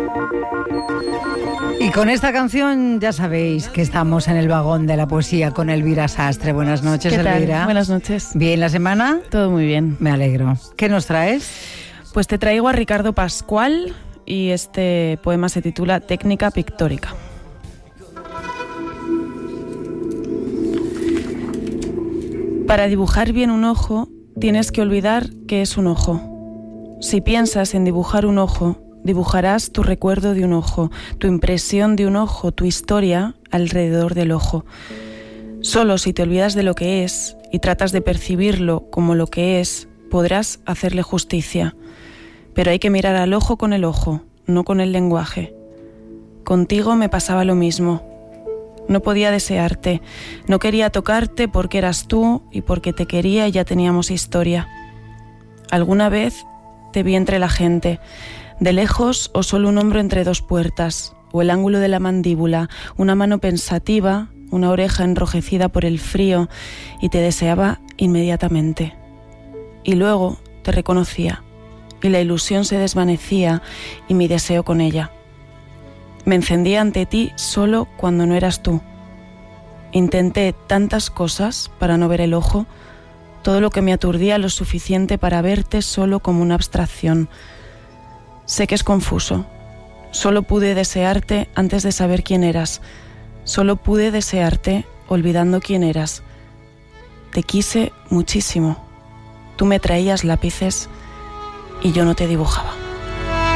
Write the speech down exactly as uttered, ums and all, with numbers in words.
Y con esta canción ya sabéis que estamos en el vagón de la poesía con Elvira Sastre. Buenas noches, ¿Qué tal? Elvira. Buenas noches. ¿Bien la semana? Todo muy bien. Me alegro. ¿Qué nos traes? Pues te traigo a Ricardo Pascual y este poema se titula Técnica pictórica. Para dibujar bien un ojo, tienes que olvidar que es un ojo. Si piensas en dibujar un ojo, dibujarás tu recuerdo de un ojo, tu impresión de un ojo, tu historia alrededor del ojo. Solo si te olvidas de lo que es y tratas de percibirlo como lo que es, podrás hacerle justicia. Pero hay que mirar al ojo con el ojo, no con el lenguaje. Contigo me pasaba lo mismo. No podía desearte, no quería tocarte porque eras tú y porque te quería y ya teníamos historia. Alguna vez te vi entre la gente, de lejos o solo un hombro entre dos puertas, o el ángulo de la mandíbula, una mano pensativa, una oreja enrojecida por el frío, y te deseaba inmediatamente. Y luego te reconocía, y la ilusión se desvanecía y mi deseo con ella. Me encendía ante ti solo cuando no eras tú. Intenté tantas cosas para no ver el ojo, todo lo que me aturdía lo suficiente para verte solo como una abstracción. Sé que es confuso. Solo pude desearte antes de saber quién eras. Solo pude desearte olvidando quién eras. Te quise muchísimo. Tú me traías lápices y yo no te dibujaba.